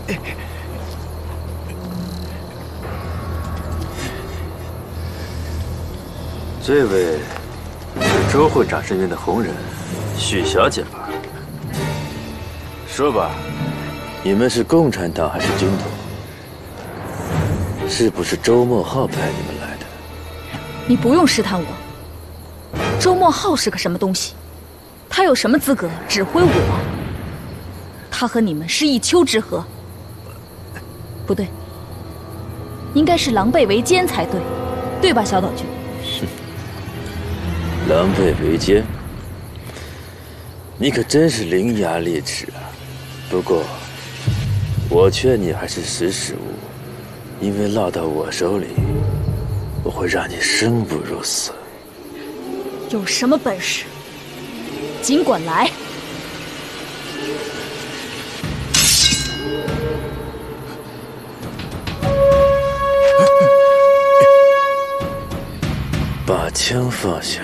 这位是周会长身边的红人，许小姐吧？说吧，你们是共产党还是军统？是不是周墨浩派你们来的？ 你不用试探我。周墨浩是个什么东西？他有什么资格指挥我？他和你们是一丘之貉。不对，应该是狼狈为奸才对，对吧，小岛君？ 狼狈为奸，你可真是伶牙俐齿啊！不过，我劝你还是识时务，因为落到我手里，我会让你生不如死。 有什么本事，尽管来！ 把枪放下。